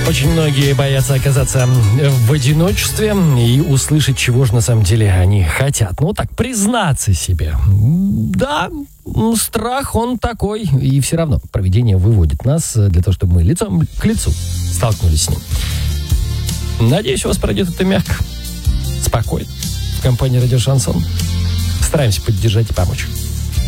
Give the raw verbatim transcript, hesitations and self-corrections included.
Очень многие боятся оказаться в одиночестве и услышать, чего же на самом деле они хотят. Ну, так, признаться себе. Да, страх, он такой. И все равно провидение выводит нас для того, чтобы мы лицом к лицу столкнулись с ним. Надеюсь, у вас пройдет это мягко, спокойно. В компании «Радио Шансон» стараемся поддержать и помочь.